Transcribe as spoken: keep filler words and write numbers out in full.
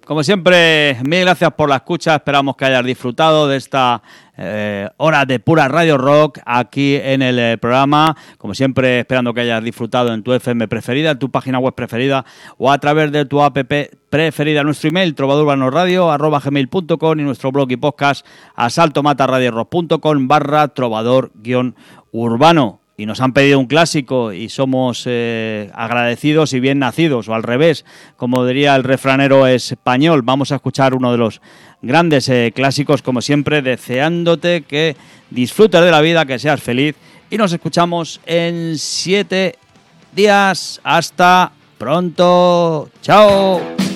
Como siempre, mil gracias por la escucha. Esperamos que hayas disfrutado de esta eh, hora de pura radio rock aquí en el eh, programa. Como siempre, esperando que hayas disfrutado en tu F M preferida, en tu página web preferida o a través de tu app preferida. Nuestro email, trovadorurbanoradio arroba gmail punto com, y nuestro blog y podcast asaltomataradiorock punto com barra trovador guión urbano. Y nos han pedido un clásico y somos eh, agradecidos y bien nacidos, o al revés, como diría el refranero español. Vamos a escuchar uno de los grandes eh, clásicos, como siempre, deseándote que disfrutes de la vida, que seas feliz. Y nos escuchamos en siete días. Hasta pronto. ¡Chao!